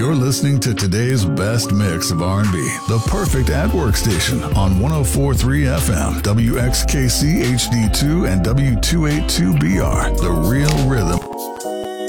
You're listening to today's best mix of R&B, the perfect at-work station on 104.3 FM, WXKC HD2 and W282BR, The Real Rhythm.